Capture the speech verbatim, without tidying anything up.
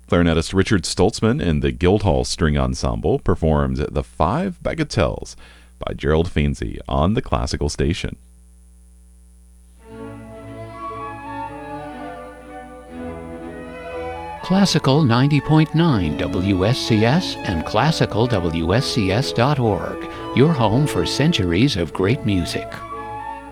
Clarinetist Richard Stoltzman and the Guildhall String Ensemble performed The Five Bagatelles by Gerald Finzi on the Classical Station. Classical ninety point nine W S C S and classical W S C S dot org, your home for centuries of great music.